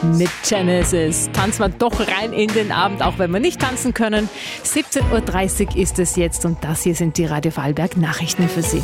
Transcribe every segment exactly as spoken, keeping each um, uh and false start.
Mit Genesis tanzen wir doch rein in den Abend, auch wenn wir nicht tanzen können. siebzehn Uhr dreißig ist es jetzt und das hier sind die Radio Vorarlberg Nachrichten für Sie.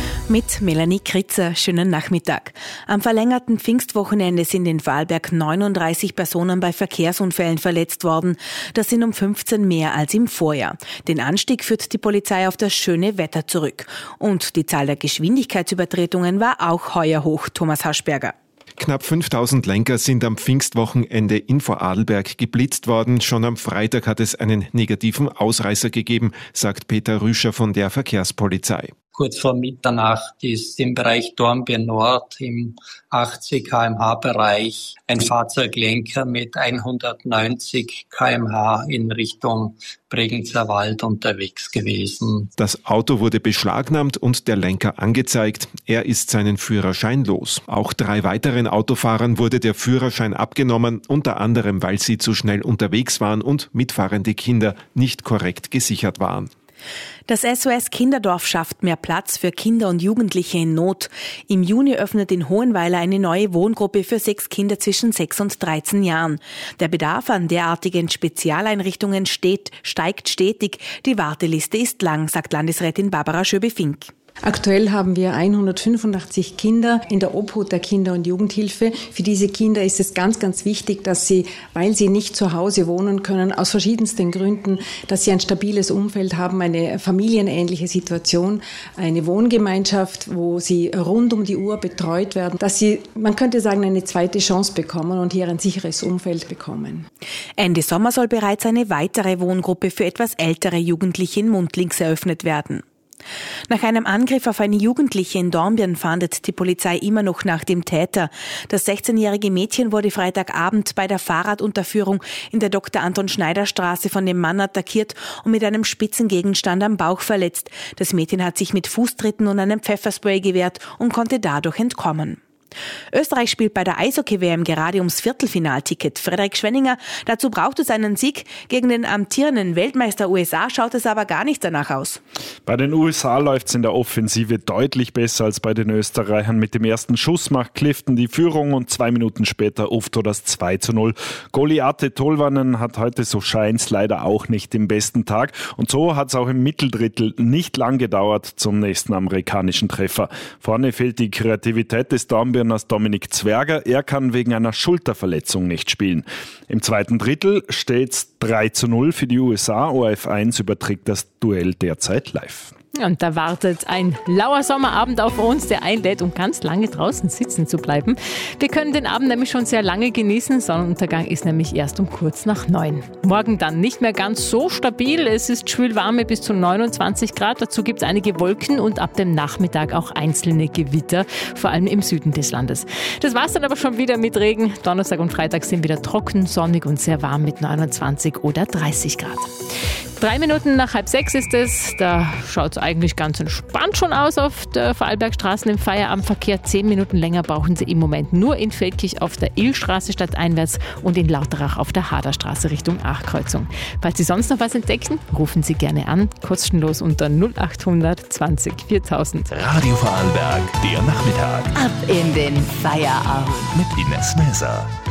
Mit Melanie Kritzer. Schönen Nachmittag. Am verlängerten Pfingstwochenende sind in Vorarlberg neununddreißig Personen bei Verkehrsunfällen verletzt worden. Das sind um fünfzehn mehr als im Vorjahr. Den Anstieg führt die Polizei auf das schöne Wetter zurück. Und die Zahl der Geschwindigkeitsübertretungen war auch heuer hoch. Thomas Haschberger. Knapp fünftausend Lenker sind am Pfingstwochenende in Vorarlberg geblitzt worden. Schon am Freitag hat es einen negativen Ausreißer gegeben, sagt Peter Rüscher von der Verkehrspolizei. Kurz vor Mitternacht ist im Bereich Dornbirn Nord im achtzig Kilometer pro Stunde Bereich ein Fahrzeuglenker mit hundertneunzig Kilometer pro Stunde in Richtung Bregenzer Wald unterwegs gewesen. Das Auto wurde beschlagnahmt und der Lenker angezeigt. Er ist seinen Führerschein los. Auch drei weiteren Autofahrern wurde der Führerschein abgenommen, unter anderem, weil sie zu schnell unterwegs waren und mitfahrende Kinder nicht korrekt gesichert waren. Das S O S Kinderdorf schafft mehr Platz für Kinder und Jugendliche in Not. Im Juni öffnet in Hohenweiler eine neue Wohngruppe für sechs Kinder zwischen sechs und dreizehn Jahren. Der Bedarf an derartigen Spezialeinrichtungen steht, steigt stetig. Die Warteliste ist lang, sagt Landesrätin Barbara Schöbe-Fink. Aktuell haben wir hundertfünfundachtzig Kinder in der Obhut der Kinder- und Jugendhilfe. Für diese Kinder ist es ganz, ganz wichtig, dass sie, weil sie nicht zu Hause wohnen können, aus verschiedensten Gründen, dass sie ein stabiles Umfeld haben, eine familienähnliche Situation, eine Wohngemeinschaft, wo sie rund um die Uhr betreut werden, dass sie, man könnte sagen, eine zweite Chance bekommen und hier ein sicheres Umfeld bekommen. Ende Sommer soll bereits eine weitere Wohngruppe für etwas ältere Jugendliche in Mundlings eröffnet werden. Nach einem Angriff auf eine Jugendliche in Dornbirn fahndet die Polizei immer noch nach dem Täter. Das sechzehnjährige Mädchen wurde Freitagabend bei der Fahrradunterführung in der Doktor Anton Schneider Straße von dem Mann attackiert und mit einem spitzen Gegenstand am Bauch verletzt. Das Mädchen hat sich mit Fußtritten und einem Pfefferspray gewehrt und konnte dadurch entkommen. Österreich spielt bei der Eishockey-W M gerade ums Viertelfinalticket. Frederik Schwenninger, dazu braucht es einen Sieg. Gegen den amtierenden Weltmeister U S A schaut es aber gar nicht danach aus. Bei den U S A läuft es in der Offensive deutlich besser als bei den Österreichern. Mit dem ersten Schuss macht Clifton die Führung und zwei Minuten später Ufto das zwei zu null. Goalie Atte Tolvanen hat heute, so scheint's, leider auch nicht den besten Tag. Und so hat es auch im Mitteldrittel nicht lang gedauert zum nächsten amerikanischen Treffer. Vorne fehlt die Kreativität des Dornbirn als Dominik Zwerger. Er kann wegen einer Schulterverletzung nicht spielen. Im zweiten Drittel steht's drei zu null für die U S A. O R F eins überträgt das Duell derzeit live. Und da wartet ein lauer Sommerabend auf uns, der einlädt, um ganz lange draußen sitzen zu bleiben. Wir können den Abend nämlich schon sehr lange genießen. Sonnenuntergang ist nämlich erst um kurz nach neun. Morgen dann nicht mehr ganz so stabil. Es ist schwülwarme bis zu neunundzwanzig Grad. Dazu gibt es einige Wolken und ab dem Nachmittag auch einzelne Gewitter, vor allem im Süden des Landes. Das war's dann aber schon wieder mit Regen. Donnerstag und Freitag sind wieder trocken, sonnig und sehr warm mit neunundzwanzig oder dreißig Grad. Drei Minuten nach halb sechs ist es. Da schaut es eigentlich ganz entspannt schon aus auf der Vorarlbergstraßen im Feierabendverkehr. Zehn Minuten länger brauchen Sie im Moment nur in Feldkirch auf der Illstraße stadteinwärts und in Lauterach auf der Haderstraße Richtung Achkreuzung. Falls Sie sonst noch was entdecken, rufen Sie gerne an. Kostenlos unter null achthundert zwanzig viertausend. Radio Vorarlberg, der Nachmittag. Ab in den Feierabend. Mit Ines Meser.